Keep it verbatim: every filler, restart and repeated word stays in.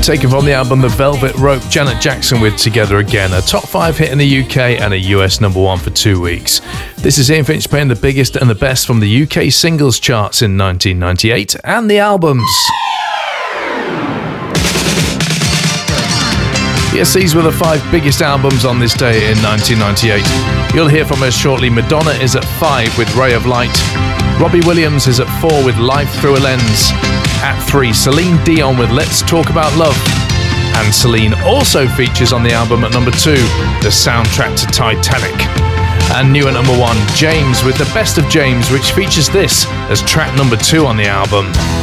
taken from the album The Velvet Rope, Janet Jackson with Together Again, a top five hit in the U K and a U S number one for two weeks. This is Ian Finch playing the biggest and the best from the U K singles charts in nineteen ninety-eight and the albums. Yes, these were the five biggest albums on this day in nineteen ninety-eight. You'll hear from us shortly. Madonna is at five with Ray of Light. Robbie Williams is at four with Life Through a Lens. At three, Celine Dion with Let's Talk About Love. And Celine also features on the album at number two, the soundtrack to Titanic. And new at number one, James with The Best of James, which features this as track number two on the album.